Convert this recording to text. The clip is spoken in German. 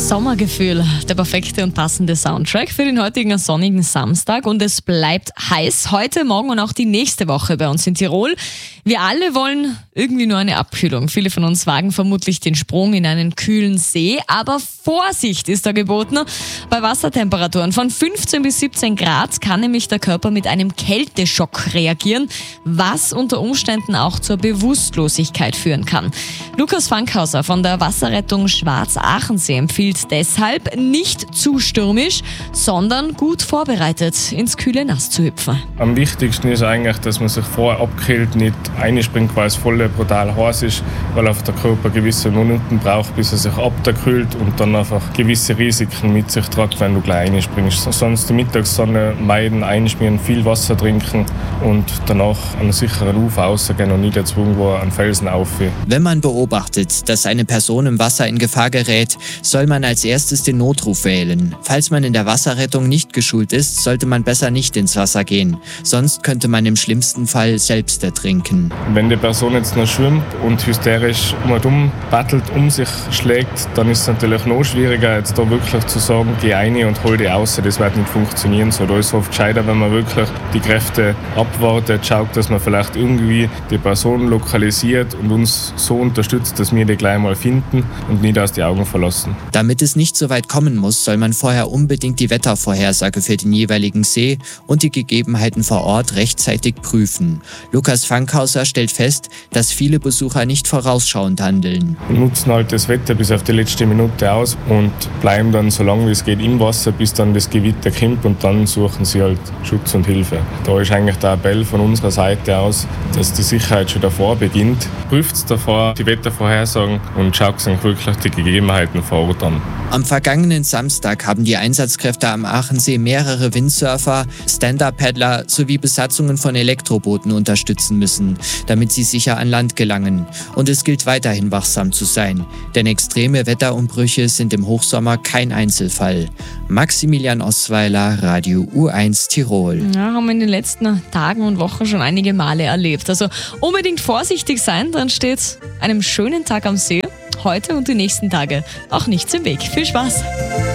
Sommergefühl, der perfekte und passende Soundtrack für den heutigen sonnigen Samstag, und es bleibt heiß heute, morgen und auch die nächste Woche bei uns in Tirol. Wir alle wollen irgendwie nur eine Abkühlung. Viele von uns wagen vermutlich den Sprung in einen kühlen See, aber Vorsicht ist da geboten. Bei Wassertemperaturen von 15 bis 17 Grad kann nämlich der Körper mit einem Kälteschock reagieren, was unter Umständen auch zur Bewusstlosigkeit führen kann. Lukas Fankhauser von der Wasserrettung Schwarz-Achensee empfiehlt deshalb, nicht zu stürmisch, sondern gut vorbereitet ins kühle Nass zu hüpfen. Am wichtigsten ist eigentlich, dass man sich vorher abkühlt, nicht einspringt, weil es voll brutal heiß ist, weil einfach der Körper gewisse Minuten braucht, bis er sich abkühlt und dann einfach gewisse Risiken mit sich trägt, wenn du gleich einspringst. Sonst die Mittagssonne meiden, einschmieren, viel Wasser trinken und danach an einen sicheren Ufer rausgehen und nicht jetzt irgendwo an Felsen aufgehen. Wenn man beobachtet, dass eine Person im Wasser in Gefahr gerät, soll man als erstes den Notruf wählen. Falls man in der Wasserrettung nicht geschult ist, sollte man besser nicht ins Wasser gehen. Sonst könnte man im schlimmsten Fall selbst ertrinken. Wenn die Person jetzt noch schwimmt und hysterisch battelt, um sich schlägt, dann ist es natürlich noch schwieriger, jetzt da wirklich zu sagen, geh rein und hol die raus. Das wird nicht funktionieren. So, da ist es oft gescheiter, wenn man wirklich die Kräfte abwartet, schaut, dass man vielleicht irgendwie die Person lokalisiert und uns so unterstützt, dass wir die gleich mal finden und nicht aus die Augen verlassen. Damit es nicht so weit kommen muss, soll man vorher unbedingt die Wettervorhersage für den jeweiligen See und die Gegebenheiten vor Ort rechtzeitig prüfen. Lukas Fankhauser stellt fest, dass viele Besucher nicht vorausschauend handeln. Wir nutzen halt das Wetter bis auf die letzte Minute aus und bleiben dann so lange wie es geht im Wasser, bis dann das Gewitter kommt, und dann suchen sie halt Schutz und Hilfe. Da ist eigentlich der Appell von unserer Seite aus, dass die Sicherheit schon davor beginnt. Prüft davor die Wettervorhersagen und schaut sich wirklich die Gegebenheiten vor Ort an. Am vergangenen Samstag haben die Einsatzkräfte am Achensee mehrere Windsurfer, Stand-Up-Paddler sowie Besatzungen von Elektrobooten unterstützen müssen, damit sie sicher an Land gelangen. Und es gilt weiterhin wachsam zu sein, denn extreme Wetterumbrüche sind im Hochsommer kein Einzelfall. Maximilian Osweiler, Radio U1 Tirol. Ja, haben wir in den letzten Tagen und Wochen schon einige Male erlebt. Also unbedingt vorsichtig sein, dann steht einem schönen Tag am See heute und die nächsten Tage auch nichts im Weg. Viel Spaß!